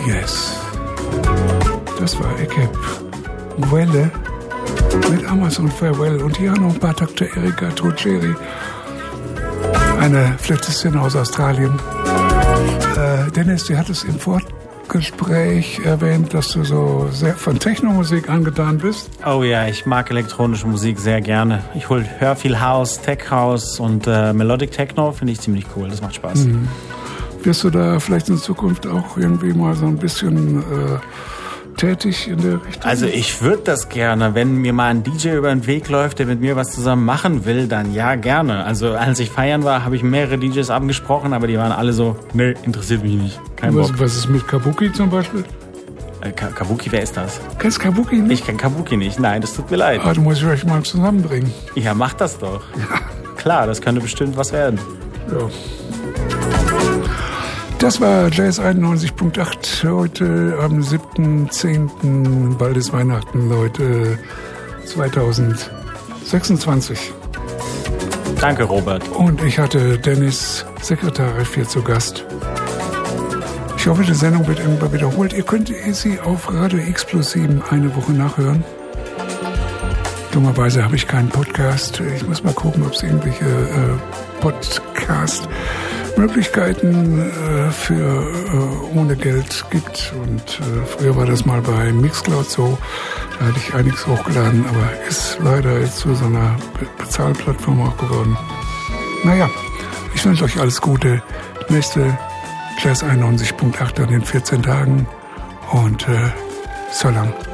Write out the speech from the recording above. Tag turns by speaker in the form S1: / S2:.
S1: Yes. Das war Ekeb Gwelle mit Amazon Farewell. Und hier noch ein paar Takte Erika Truceri, eine Flötistin aus Australien. Dennis, du hattest im Vorgespräch erwähnt, dass du so sehr von Techno-Musik angetan bist.
S2: Oh ja, ich mag elektronische Musik sehr gerne. Ich höre viel House, Tech House und Melodic Techno finde ich ziemlich cool. Das macht Spaß.
S1: Mhm. Wirst du da vielleicht in Zukunft auch irgendwie mal so ein bisschen tätig in der Richtung?
S2: Also ich würde das gerne. Wenn mir mal ein DJ über den Weg läuft, der mit mir was zusammen machen will, dann ja, gerne. Also als ich feiern war, habe ich mehrere DJs angesprochen, aber die waren alle so, nee, interessiert mich nicht. Kein Bock.
S1: Was ist mit Kabuki zum Beispiel?
S2: Kabuki, wer ist das?
S1: Kennst Kabuki nicht?
S2: Ich kenn Kabuki nicht. Nein, das tut mir leid.
S1: Du musst euch mal zusammenbringen.
S2: Ja, mach das doch.
S1: Ja.
S2: Klar, das könnte bestimmt was werden.
S1: Ja. Das war Jazz 91.8 heute am 7.10. Bald ist Weihnachten, Leute, 2026.
S2: Danke, Robert.
S1: Und ich hatte Dennis Sekretariat hier zu Gast. Ich hoffe, die Sendung wird irgendwann wiederholt. Ihr könnt sie auf Radio X+7 eine Woche nachhören. Dummerweise habe ich keinen Podcast. Ich muss mal gucken, ob es irgendwelche Podcast-Möglichkeiten für ohne Geld gibt. Und früher war das mal bei Mixcloud so. Da hatte ich einiges hochgeladen, aber ist leider jetzt zu so einer Bezahlplattform auch geworden. Naja, ich wünsche euch alles Gute. Nächste Jazz 91.8 in den 14 Tagen. Und so lang.